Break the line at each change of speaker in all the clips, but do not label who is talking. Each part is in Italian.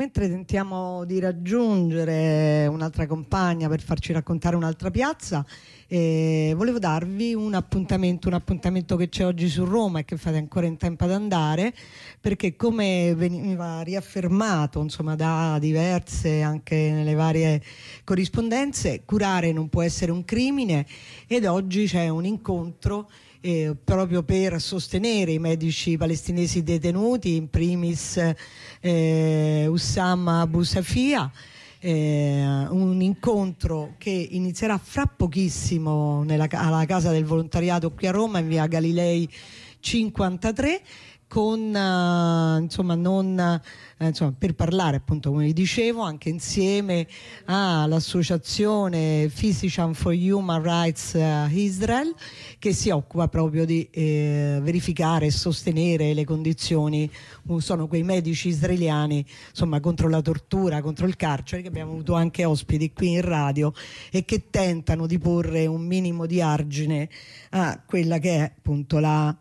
mentre tentiamo di raggiungere un'altra compagna per farci raccontare un'altra piazza, volevo darvi un appuntamento che c'è oggi su Roma e che fate ancora in tempo ad andare, perché come veniva riaffermato insomma da diverse, anche nelle varie corrispondenze, curare non può essere un crimine, ed oggi c'è un incontro proprio per sostenere i medici palestinesi detenuti, in primis Hussam Abu Safia. Un incontro che inizierà fra pochissimo alla Casa del Volontariato qui a Roma, in via Galilei 53, con per parlare, appunto, come vi dicevo, anche insieme all'associazione Physicians for Human Rights Israel, che si occupa proprio di verificare e sostenere le condizioni. Sono quei medici israeliani, insomma, contro la tortura, contro il carcere, che abbiamo avuto anche ospiti qui in radio, e che tentano di porre un minimo di argine a quella che è appunto la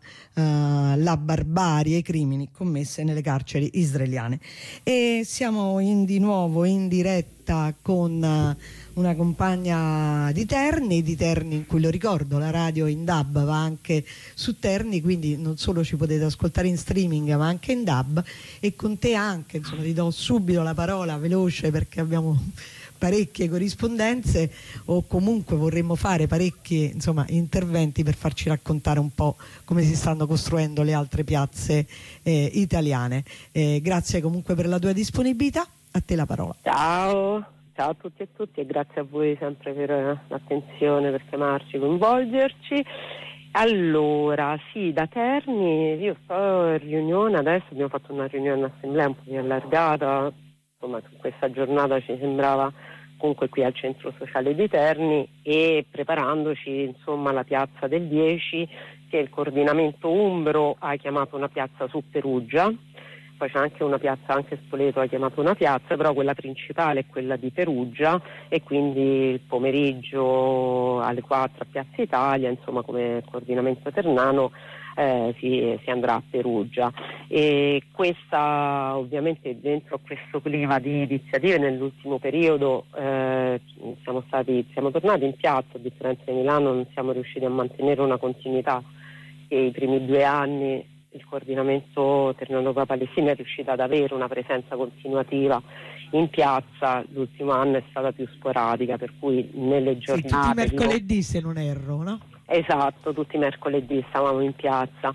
barbarie, i crimini commessi nelle carceri israeliane. E siamo di nuovo in diretta con una compagna di Terni, in cui, lo ricordo, la radio in DAB va anche su Terni, quindi non solo ci potete ascoltare in streaming ma anche in DAB. E con te anche, insomma, ti do subito la parola veloce, perché abbiamo parecchie corrispondenze, o comunque vorremmo fare parecchi, insomma, interventi per farci raccontare un po' come si stanno costruendo le altre piazze italiane. Grazie comunque per la tua disponibilità, a te la parola.
Ciao a tutti e tutti, e grazie a voi sempre per l'attenzione, per chiamarci, coinvolgerci. Allora, sì, da Terni io sto in riunione adesso, abbiamo fatto una riunione in assemblea un po' più allargata, insomma, questa giornata ci sembrava comunque qui al centro sociale di Terni, e preparandoci insomma alla piazza del 10, che il coordinamento umbro ha chiamato una piazza su Perugia. Poi c'è anche una piazza, anche Spoleto ha chiamato una piazza, però quella principale è quella di Perugia, e quindi il pomeriggio alle 4 a Piazza Italia, insomma, come coordinamento ternano si andrà a Perugia. E questa, ovviamente, dentro questo clima di iniziative nell'ultimo periodo siamo tornati in piazza. A differenza di Milano non siamo riusciti a mantenere una continuità che i primi 2 anni il coordinamento Ternano Palestina è riuscito ad avere una presenza continuativa in piazza. L'ultimo anno è stata più sporadica, per cui nelle giornate...
Sì, tutti i mercoledì, se non erro, no?
Esatto, tutti i mercoledì stavamo in piazza,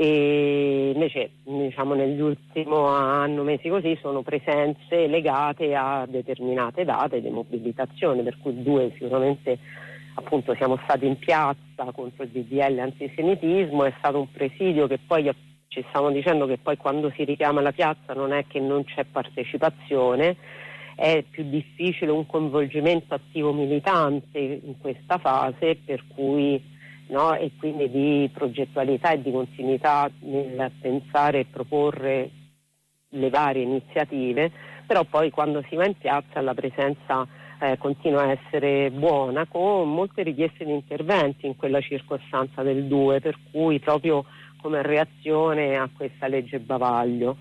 e invece, diciamo, negli ultimi anno, mesi così, sono presenze legate a determinate date di mobilitazione, per cui 2 sicuramente, appunto, siamo stati in piazza contro il DDL antisemitismo. È stato un presidio che poi ci stavamo dicendo che poi quando si richiama la piazza non è che non c'è partecipazione, è più difficile un coinvolgimento attivo militante in questa fase, per cui no, e quindi di progettualità e di continuità nel pensare e proporre le varie iniziative. Però poi quando si va in piazza la presenza continua a essere buona, con molte richieste di interventi in quella circostanza del 2, per cui proprio come reazione a questa legge bavaglio.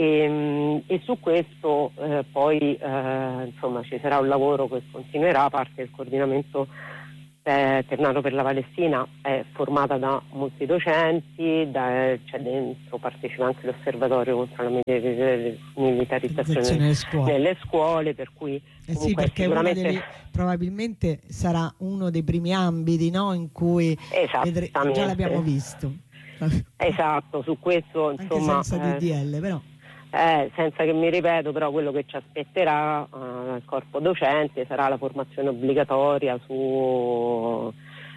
E su questo poi insomma ci sarà un lavoro che continuerà, a parte il coordinamento Ternano per la Palestina è formata da molti docenti, c'è dentro, partecipa anche l'osservatorio contro la militarizzazione nelle scuole, per cui
sì, perché sicuramente probabilmente sarà uno dei primi ambiti, no, in cui già l'abbiamo visto.
Esatto, su questo insomma
anche senza DDL, però
senza che mi ripeto, però quello che ci aspetterà il corpo docente sarà la formazione obbligatoria sulla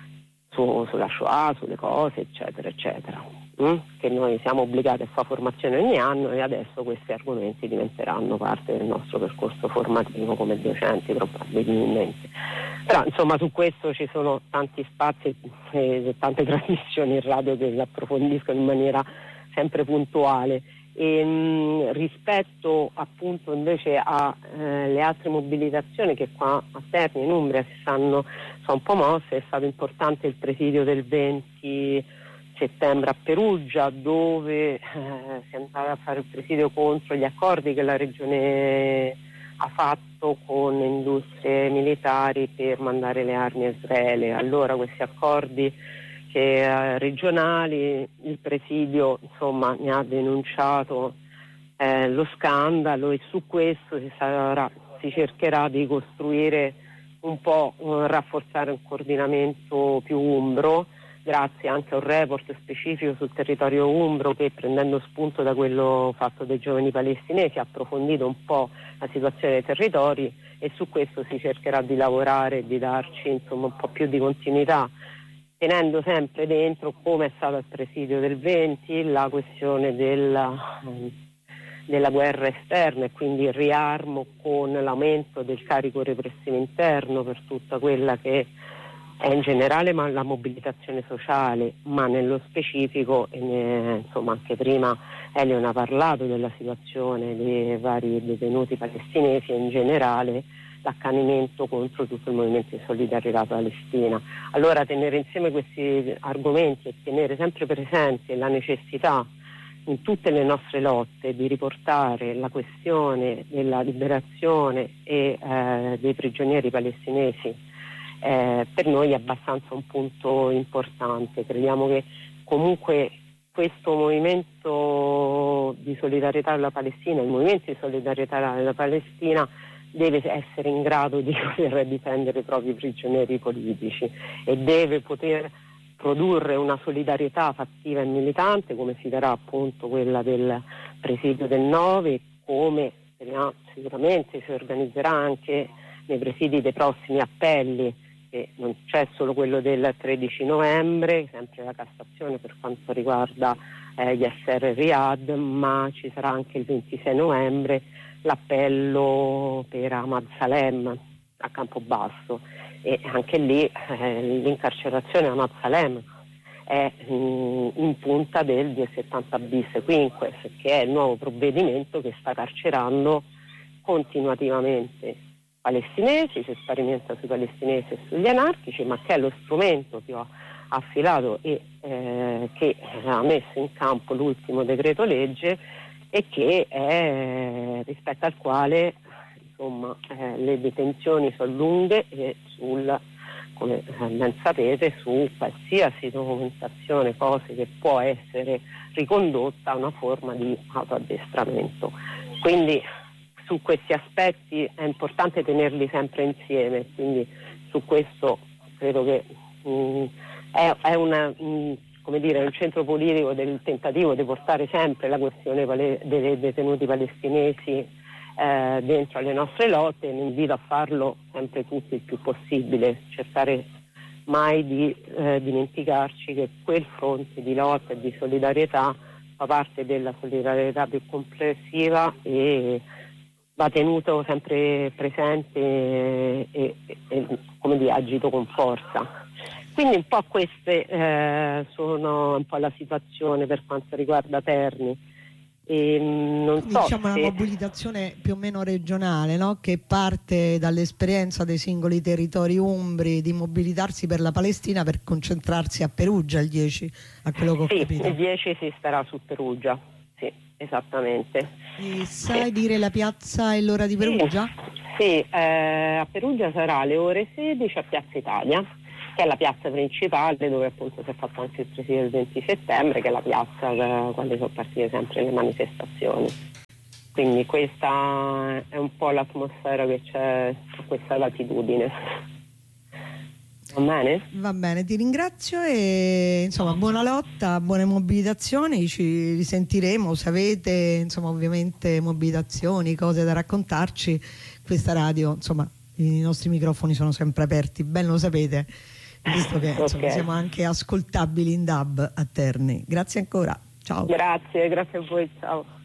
Shoah, sulle cose, eccetera eccetera, che noi siamo obbligati a fare formazione ogni anno, e adesso questi argomenti diventeranno parte del nostro percorso formativo come docenti, probabilmente. Però insomma su questo ci sono tanti spazi e tante trasmissioni in radio che approfondiscono in maniera sempre puntuale. Rispetto appunto invece alle altre mobilitazioni che qua a Terni in Umbria sono un po' mosse, è stato importante il presidio del 20 settembre a Perugia, dove si è andata a fare il presidio contro gli accordi che la regione ha fatto con industrie militari per mandare le armi a Israele. Allora questi accordi regionali, il presidio insomma ne ha denunciato lo scandalo, e su questo si cercherà di costruire rafforzare un coordinamento più umbro, grazie anche a un report specifico sul territorio umbro che, prendendo spunto da quello fatto dai giovani palestinesi, ha approfondito un po' la situazione dei territori, e su questo si cercherà di lavorare e di darci insomma un po' più di continuità, tenendo sempre dentro, come è stato al presidio del 20, la questione della guerra esterna, e quindi il riarmo con l'aumento del carico repressivo interno per tutta quella che è in generale la mobilitazione sociale, ma nello specifico, insomma anche prima Elion ha parlato della situazione dei vari detenuti palestinesi e in generale l'accanimento contro tutto il movimento di solidarietà palestina. Allora tenere insieme questi argomenti e tenere sempre presente la necessità in tutte le nostre lotte di riportare la questione della liberazione dei prigionieri palestinesi per noi è abbastanza un punto importante. Crediamo che comunque questo movimento di solidarietà alla Palestina, il movimento di solidarietà alla Palestina, deve essere in grado di poter difendere i propri prigionieri politici e deve poter produrre una solidarietà fattiva e militante, come si darà appunto quella del presidio del 9, come sicuramente si organizzerà anche nei presidi dei prossimi appelli, che non c'è solo quello del 13 novembre, sempre la Cassazione per quanto riguarda Yasser Riyad, ma ci sarà anche il 26 novembre l'appello per Ahmad Salem a Campobasso, e anche lì l'incarcerazione a Ahmad Salem è in punta del 270 bis quinques, che è il nuovo provvedimento che sta carcerando continuativamente palestinesi, si sperimenta sui palestinesi e sugli anarchici, ma che è lo strumento più affilato e che ha messo in campo l'ultimo decreto legge, e che è rispetto al quale insomma le detenzioni sono lunghe, e come ben sapete, su qualsiasi documentazione, cose che può essere ricondotta a una forma di autoaddestramento. Quindi su questi aspetti è importante tenerli sempre insieme, quindi su questo credo che è un centro politico del tentativo di portare sempre la questione dei detenuti palestinesi dentro alle nostre lotte, e invito a farlo sempre tutti il più possibile, cercare mai di dimenticarci che quel fronte di lotta e di solidarietà fa parte della solidarietà più complessiva e va tenuto sempre presente e come dire, agito con forza. Quindi un po' queste sono un po' la situazione per quanto riguarda Terni.
Diciamo una mobilitazione più o meno regionale, no? Che parte dall'esperienza dei singoli territori umbri di mobilitarsi per la Palestina, per concentrarsi a Perugia il 10, a quello che ho capito.
Il 10 si starà su Perugia, sì, esattamente.
E sai dire la piazza e l'ora di Perugia?
Sì, a Perugia sarà alle ore 16 a Piazza Italia, che è la piazza principale dove appunto si è fatto anche il presidio del 20 settembre, che è la piazza quando sono partite sempre le manifestazioni. Quindi questa è un po' l'atmosfera che c'è a questa latitudine. Va bene?
Va bene, ti ringrazio e insomma buona lotta, buone mobilitazioni, ci risentiremo se avete insomma ovviamente mobilitazioni, cose da raccontarci. Questa radio, insomma, i nostri microfoni sono sempre aperti, ben lo sapete, visto che insomma, siamo anche ascoltabili in DAB a Terni. Grazie ancora, ciao.
Grazie a voi, ciao.